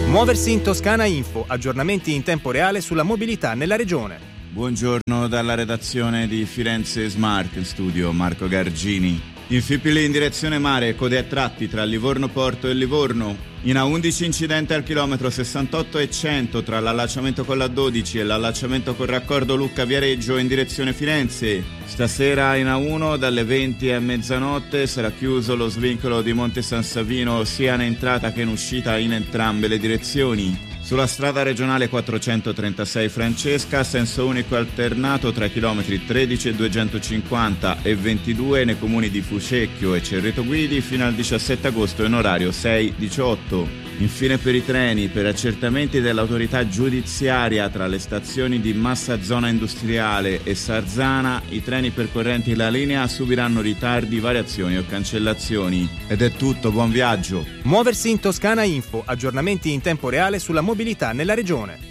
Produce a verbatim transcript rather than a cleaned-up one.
Muoversi in Toscana Info, aggiornamenti in tempo reale sulla mobilità nella regione. Buongiorno dalla redazione di Firenze Smart, in studio Marco Gargini. Infipili in direzione mare, code a tratti tra Livorno Porto e Livorno. In A undici incidente al chilometro sessantotto e cento tra l'allacciamento con la dodici e l'allacciamento con raccordo Lucca Viareggio in direzione Firenze. Stasera in A uno dalle venti a mezzanotte sarà chiuso lo svincolo di Monte San Savino sia in entrata che in uscita in entrambe le direzioni. Sulla strada regionale quattrocentotrentasei Francesca, senso unico alternato tra i chilometri tredici e duecentocinquanta e ventidue nei comuni di Fucecchio e Cerreto Guidi fino al diciassette agosto in orario sei diciotto. Infine per i treni, per accertamenti dell'autorità giudiziaria tra le stazioni di Massa Zona Industriale e Sarzana, i treni percorrenti la linea subiranno ritardi, variazioni o cancellazioni. Ed è tutto, buon viaggio! Muoversi in Toscana Info, aggiornamenti in tempo reale sulla mobilità nella regione.